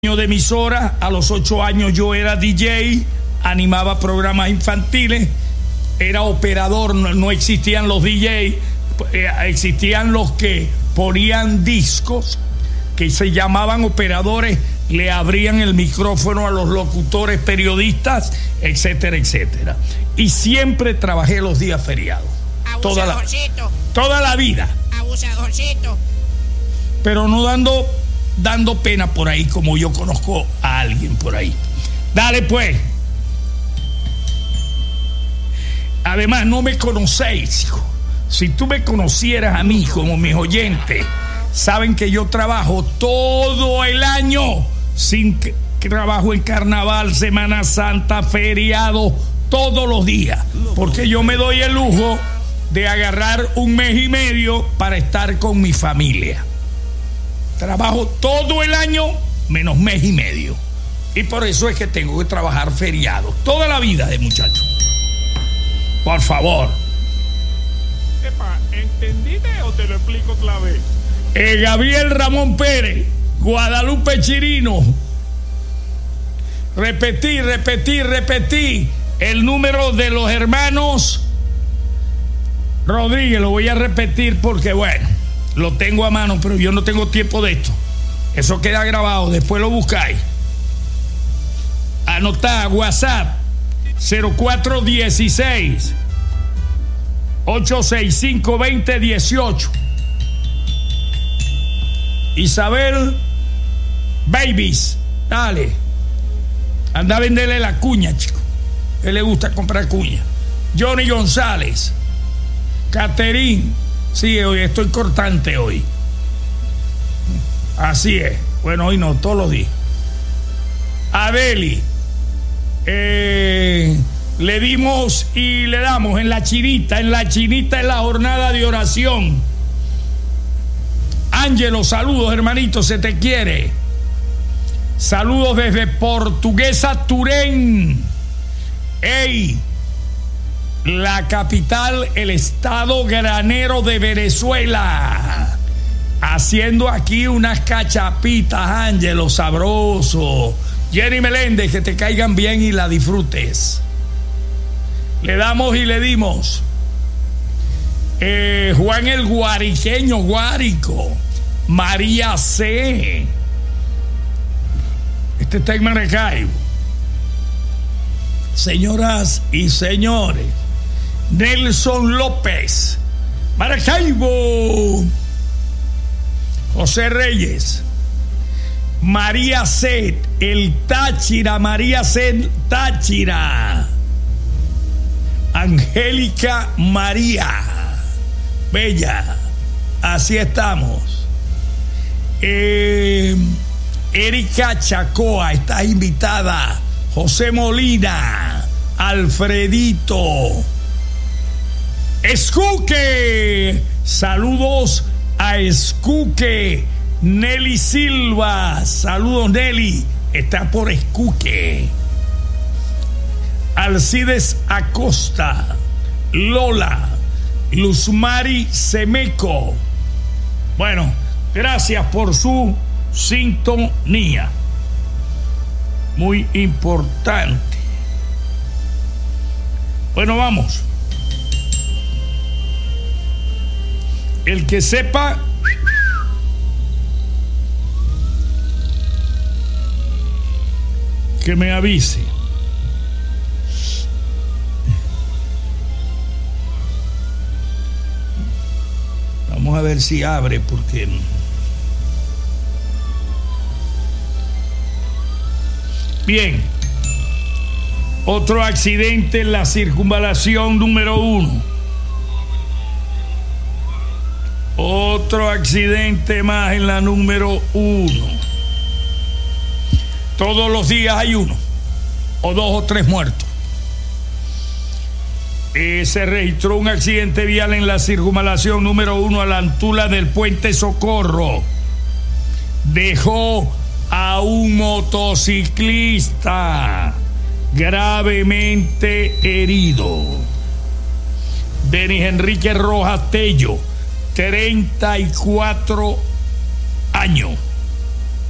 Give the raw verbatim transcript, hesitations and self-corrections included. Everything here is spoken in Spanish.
de emisora. A los ocho años yo era D J, animaba programas infantiles, era operador, no, no existían los D J, eh, existían los que ponían discos, que se llamaban operadores, le abrían el micrófono a los locutores, periodistas, etcétera, etcétera. Y siempre trabajé los días feriados. Toda la, toda la vida. Abusadorcito. Pero no dando... dando pena por ahí, como yo conozco a alguien por ahí. Dale pues. Además, no me conocéis, hijo. Si tú me conocieras a mí como mis oyentes, saben que yo trabajo todo el año, sin que, que trabajo en carnaval, Semana Santa, feriado, todos los días, porque yo me doy el lujo de agarrar un mes y medio para estar con mi familia. Trabajo todo el año menos mes y medio. Y por eso es que tengo que trabajar feriados. Toda la vida de muchacho. Por favor. Epa, ¿entendiste o te lo explico otra vez? Eh, Gabriel Ramón Pérez, Guadalupe Chirino. Repetí, repetí, repetí. El número de los hermanos Rodríguez. Lo voy a repetir porque, bueno, lo tengo a mano, pero yo no tengo tiempo de esto. Eso queda grabado, después lo buscáis. Anotá, WhatsApp cero cuatro uno seis, ocho seis cinco, dos cero uno ocho. Isabel Babies, dale. Anda a venderle la cuña, chico. A él le gusta comprar cuña. Johnny González, Caterín. Sí, hoy estoy cortante hoy. Así es. Bueno, hoy no, todos los días. Adeli, eh, le dimos y le damos en la chinita, en la chinita en la jornada de oración. Ángelo, saludos, hermanito, se te quiere. Saludos desde Portuguesa, Turén. ¡Ey! La capital, el estado granero de Venezuela. Haciendo aquí unas cachapitas, Ángelo, sabroso. Jenny Meléndez, que te caigan bien y la disfrutes. Le damos y le dimos. Eh, Juan el Guariqueño, Guárico. María C. Este está en Maracaibo. Señoras y señores, Nelson López, Maracaibo. José Reyes, María C, el Táchira, María C, Táchira. Angélica María, bella, así estamos. eh, Erika Chacoa, estás invitada. José Molina, Alfredito, Escuque, saludos a Escuque. Nelly Silva, saludos Nelly, está por Escuque. Alcides Acosta, Lola, Luzmari Semeco. Bueno, gracias por su sintonía. Muy importante. Bueno, vamos. El que sepa, que me avise. Vamos a ver si abre, porque bien. Otro accidente en la circunvalación número uno. Otro accidente más en la número uno. Todos los días hay uno, o dos o tres muertos. Eh, se registró un accidente vial en la circunvalación número uno a la altura del Puente Socorro. Dejó a un motociclista gravemente herido. Denis Enrique Rojas Tello, treinta y cuatro años.